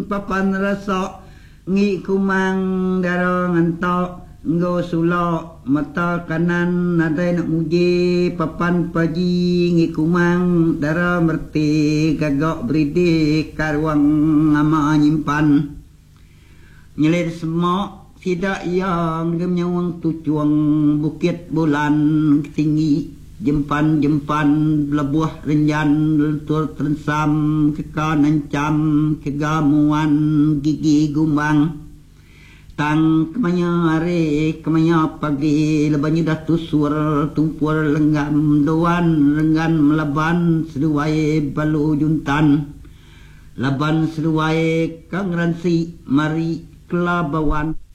papan rasa ngi kumang darang antok nggo sulok mata kanan nadai nak muji papan paji ngi kumang dara merti gagak beridi karuang ama nyimpan nyelir semak tidak yang gemnyawang tujuang bukit bulan tinggi jempan lebuah renyan lentur terensam kekanan cam kegamuan gigi gumbang tang kemanya hari kemanya pagi lebanya dah tusur tumpur lenggam doan renggan melaban seduai balu juntan laban seduai kang ransi mari kelabawan